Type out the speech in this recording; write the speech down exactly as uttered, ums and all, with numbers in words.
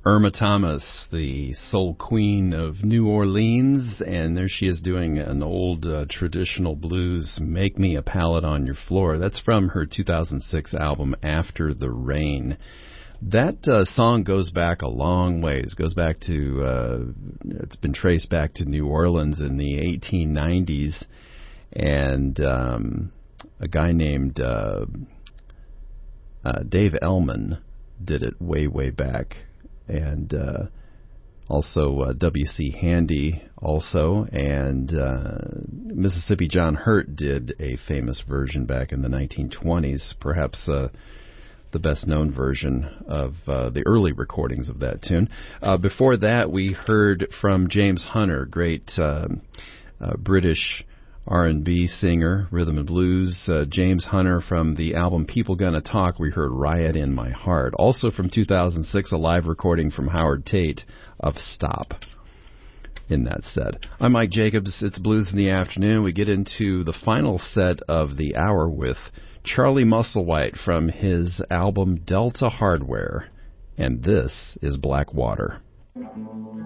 Irma Thomas, the soul queen of New Orleans, and there she is doing an old uh, traditional blues, Make Me a Pallet on Your Floor. That's from her two thousand six album, After the Rain. That uh, song goes back a long ways. Goes back to, uh, it's been traced back to New Orleans in the eighteen nineties, and um, a guy named uh, uh, Dave Ellman did it way, way back. And uh, also uh, W C. Handy also, and uh, Mississippi John Hurt did a famous version back in the nineteen twenties, perhaps uh, the best-known version of uh, the early recordings of that tune. Uh, before that, we heard from James Hunter, great uh, uh, British R and B singer, rhythm and blues. Uh, James Hunter from the album People Gonna Talk, we heard Riot in My Heart. Also from two thousand six, a live recording from Howard Tate of Stop in that set. I'm Mike Jacobs. It's Blues in the Afternoon. We get into the final set of the hour with Charlie Musselwhite from his album Delta Hardware. And this is Black Water.